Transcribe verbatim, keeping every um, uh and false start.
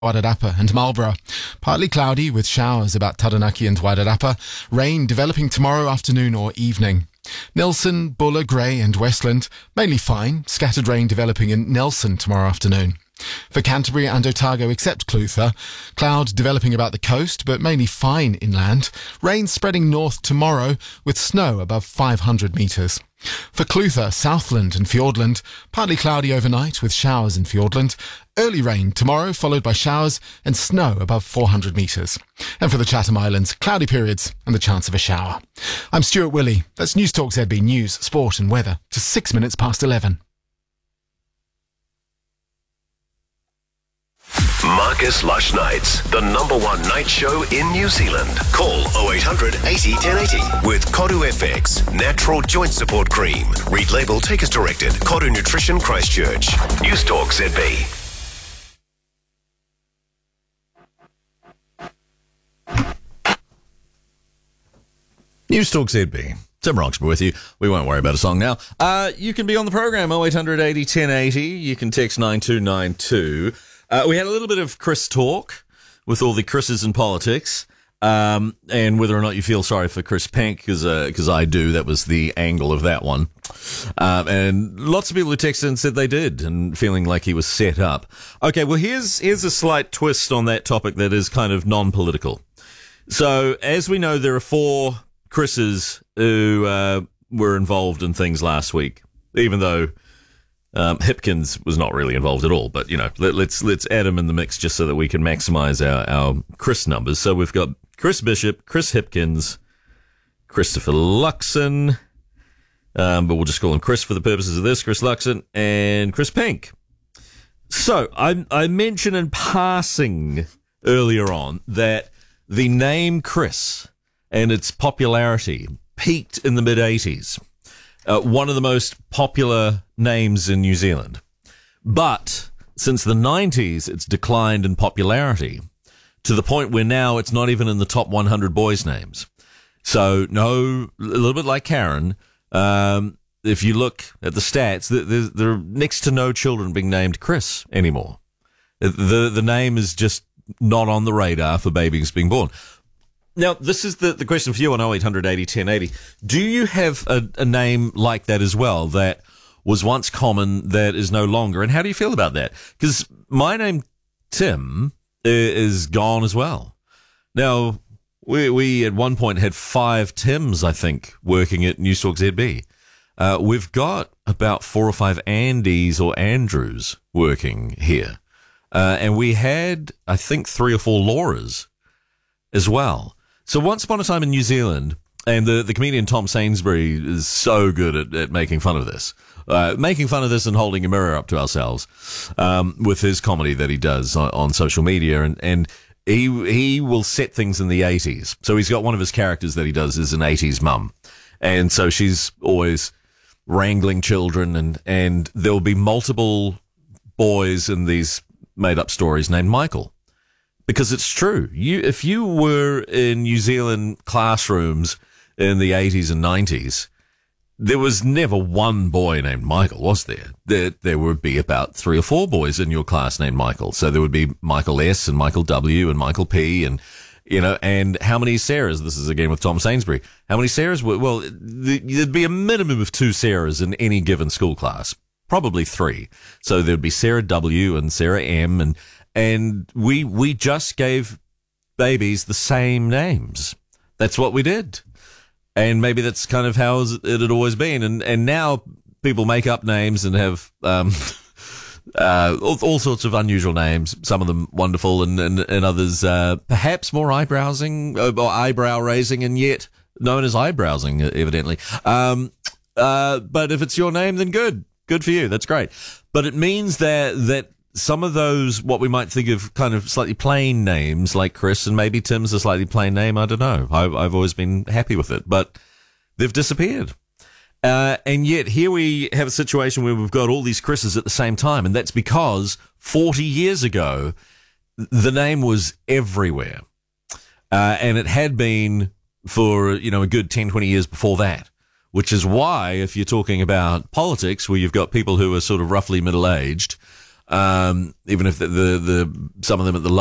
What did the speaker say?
Wairarapa and Marlborough. Partly cloudy with showers about Taranaki and Wairarapa. Rain developing tomorrow afternoon or evening. Nelson, Buller, Grey and Westland, mainly fine. Scattered rain developing in Nelson tomorrow afternoon. For Canterbury and Otago except Clutha, cloud developing about the coast but mainly fine inland. Rain spreading north tomorrow with snow above five hundred metres. For Clutha, Southland and Fiordland, partly cloudy overnight with showers in Fiordland. Early rain tomorrow followed by showers and snow above four hundred metres. And for the Chatham Islands, cloudy periods and the chance of a shower. I'm Stuart Willey. That's News Talk Z B News, Sport and Weather to six minutes past eleven. Marcus Lush Nights, the number one night show in New Zealand. Call oh eight hundred eighty ten eighty with Kodu F X, natural joint support cream. Read label, take as directed. Kodu Nutrition Christchurch. News Talk Z B. News Talk Z B. Tim Roxburgh with you. We won't worry about a song now. Uh, you can be on the program, oh eight hundred eighty ten eighty. You can text nine two nine two. Uh, we had a little bit of Chris talk with all the Chris's in politics, um, and whether or not you feel sorry for Chris Pink, because because uh, I do. That was the angle of that one. Um, and lots of people who texted and said they did, and feeling like he was set up. Okay, well, here's here's a slight twist on that topic that is kind of non-political. So, as we know, there are four Chris's who uh, were involved in things last week, even though Um, Hipkins was not really involved at all, but, you know, let, let's let's add him in the mix just so that we can maximize our, our Chris numbers. So we've got Chris Bishop, Chris Hipkins, Christopher Luxon, um, but we'll just call him Chris for the purposes of this, Chris Luxon, and Chris Pink. So I, I mentioned in passing earlier on that the name Chris and its popularity peaked in the mid-eighties. Uh, one of the most popular names in New Zealand. But since the nineties, it's declined in popularity to the point where now it's not even in the top one hundred boys' names. So, no, a little bit like Karen, um, if you look at the stats, there, there are next to no children being named Chris anymore. The, the name is just not on the radar for babies being born. Now, this is the, the question for you on oh eight hundred eighty ten eighty. Do you have a, a name like that as well that was once common that is no longer? And how do you feel about that? Because my name, Tim, is gone as well. Now, we we at one point had five Tims, I think, working at News Talk Z B. Uh, we've got about four or five Andys or Andrews working here. Uh, and we had, I think, three or four Lauras as well. So once upon a time in New Zealand, and the, the comedian Tom Sainsbury is so good at, at making fun of this, uh, making fun of this and holding a mirror up to ourselves, um, with his comedy that he does on, on social media. And, and he, he will set things in the eighties. So he's got one of his characters that he does is an eighties mum. And so she's always wrangling children, and, and there'll be multiple boys in these made up stories named Michael. Because it's true. You, if you were in New Zealand classrooms in the eighties and nineties, there was never one boy named Michael, was there? There, there would be about three or four boys in your class named Michael. So there would be Michael S. and Michael W. and Michael P. and, you know, and how many Sarahs? This is again with Tom Sainsbury. How many Sarahs? Were, well, there'd be a minimum of two Sarahs in any given school class. Probably three. So there'd be Sarah W. and Sarah M. and And we we just gave babies the same names. That's what we did. And maybe that's kind of how it had always been. And and now people make up names and have um, uh, all, all sorts of unusual names, some of them wonderful and, and, and others uh, perhaps more eyebrowsing or eyebrow-raising and yet known as eyebrowsing, evidently. Um, uh, but if it's your name, then good. Good for you. That's great. But it means that that some of those, what we might think of kind of slightly plain names like Chris, and maybe Tim's a slightly plain name, I don't know. I've, I've always been happy with it, but they've disappeared. Uh, and yet here we have a situation where we've got all these Chris's at the same time, and that's because forty years ago, the name was everywhere. Uh, and it had been for, you know, a good ten, twenty years before that, which is why if you're talking about politics where you've got people who are sort of roughly middle-aged, Um, even if the, the, the some of them at the